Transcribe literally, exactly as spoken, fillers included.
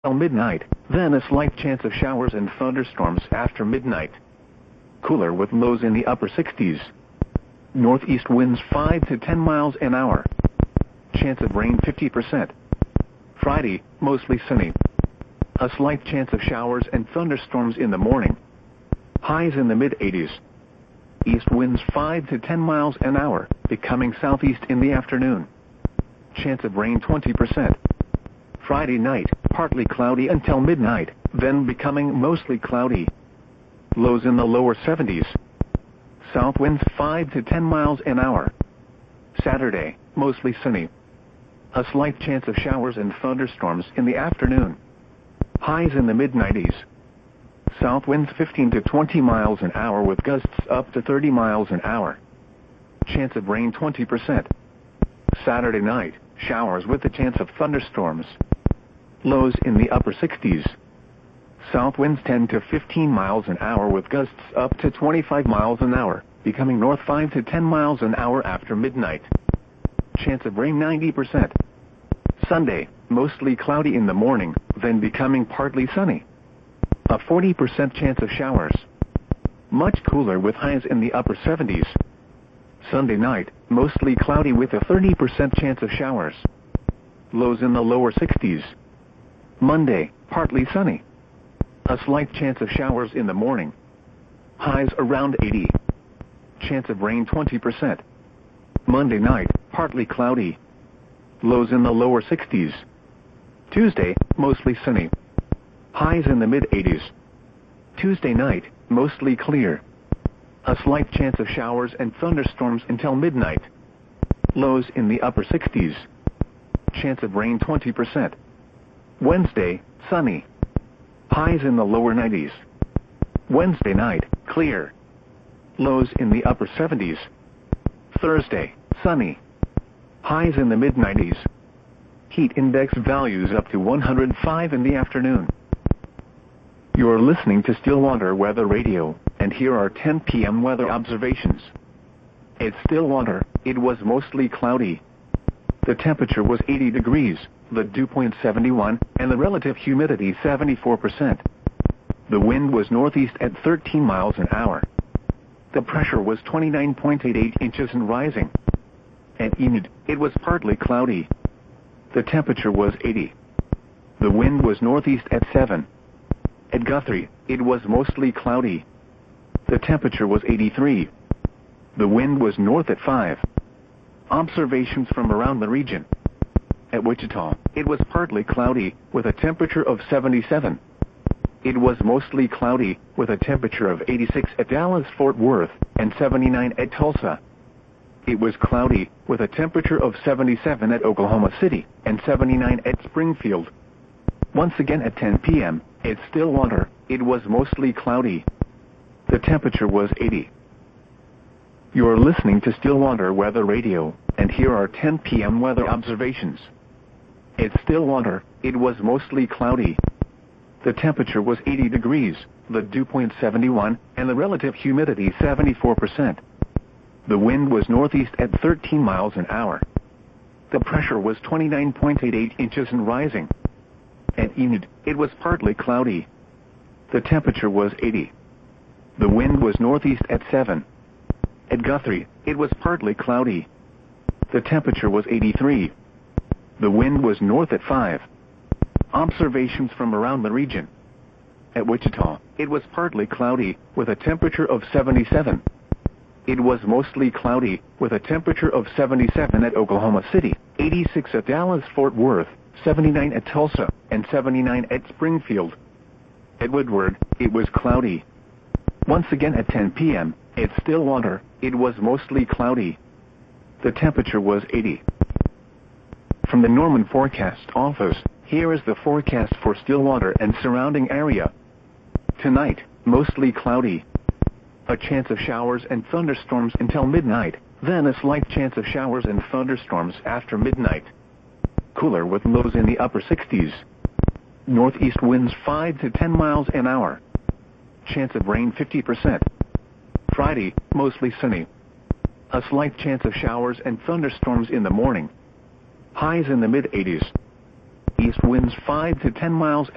Till midnight, then a slight chance of showers and thunderstorms after midnight. Cooler with lows in the upper sixties. Northeast winds five to ten miles an hour. Chance of rain fifty percent. Friday, mostly sunny. A slight chance of showers and thunderstorms in the morning. Highs in the mid eighties. East winds five to ten miles an hour, becoming southeast in the afternoon. Chance of rain twenty percent. Friday night, partly cloudy until midnight, then becoming mostly cloudy. Lows in the lower seventies. South winds five to ten miles an hour. Saturday, mostly sunny. A slight chance of showers and thunderstorms in the afternoon. Highs in the mid nineties. South winds fifteen to twenty miles an hour with gusts up to thirty miles an hour. Chance of rain twenty percent. Saturday night, showers with a chance of thunderstorms. Lows in the upper sixties. South winds ten to fifteen miles an hour with gusts up to twenty-five miles an hour, becoming north five to ten miles an hour after midnight. Chance of rain ninety percent. Sunday, mostly cloudy in the morning, then becoming partly sunny. A forty percent chance of showers. Much cooler with highs in the upper seventies. Sunday night, mostly cloudy with a thirty percent chance of showers. Lows in the lower sixties. Monday, partly sunny. A slight chance of showers in the morning. Highs around eighty. Chance of rain twenty percent. Monday night, partly cloudy. Lows in the lower sixties. Tuesday, mostly sunny. Highs in the mid eighties. Tuesday night, mostly clear. A slight chance of showers and thunderstorms until midnight. Lows in the upper sixties. Chance of rain twenty percent. Wednesday, sunny. Highs in the lower nineties. Wednesday night, clear. Lows in the upper seventies. Thursday, sunny. Highs in the mid nineties. Heat index values up to one hundred five in the afternoon. You're listening to Stillwater Weather Radio, and here are ten p m weather observations. At Stillwater, it was mostly cloudy. The temperature was eighty degrees, the dew point seventy-one, and the relative humidity seventy-four percent. The wind was northeast at thirteen miles an hour. The pressure was twenty-nine point eight eight inches and rising. At Enid, it was partly cloudy. The temperature was eighty. The wind was northeast at seven. At Guthrie, it was mostly cloudy. The temperature was eighty-three. The wind was north at five. Observations from around the region. At Wichita, it was partly cloudy, with a temperature of seventy-seven. It was mostly cloudy, with a temperature of eighty-six at Dallas-Fort Worth, and seventy-nine at Tulsa. It was cloudy, with a temperature of seventy-seven at Oklahoma City, and seventy-nine at Springfield. Once again at ten p m, at Stillwater, it was mostly cloudy. The temperature was eighty. You're listening to Stillwater Weather Radio, and here are ten p m weather observations. At Stillwater, it was mostly cloudy. The temperature was eighty degrees, the dew point seventy-one, and the relative humidity seventy-four percent. The wind was northeast at thirteen miles an hour. The pressure was twenty-nine point eight eight inches and rising. At Enid, it was partly cloudy. The temperature was eighty. The wind was northeast at seven. At Guthrie, it was partly cloudy. The temperature was eighty-three. The wind was north at five. Observations from around the region. At Wichita, it was partly cloudy, with a temperature of seventy-seven. It was mostly cloudy, with a temperature of seventy-seven at Oklahoma City, eighty-six at Dallas-Fort Worth, seventy-nine at Tulsa, and seventy-nine at Springfield. At Woodward, it was cloudy. Once again at ten p m, at Stillwater, it was mostly cloudy. The temperature was eighty. From the Norman Forecast Office, here is the forecast for Stillwater and surrounding area. Tonight, mostly cloudy. A chance of showers and thunderstorms until midnight, then a slight chance of showers and thunderstorms after midnight. Cooler with lows in the upper sixties. Northeast winds five to ten miles an hour. Chance of rain fifty percent. Friday, mostly sunny. A slight chance of showers and thunderstorms in the morning. Highs in the mid eighties. East winds five to ten miles